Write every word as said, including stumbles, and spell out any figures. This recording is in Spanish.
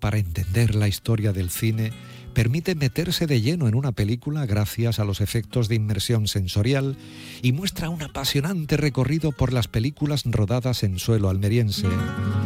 para entender la historia del cine, permite meterse de lleno en una película gracias a los efectos de inmersión sensorial y muestra un apasionante recorrido por las películas rodadas en suelo almeriense.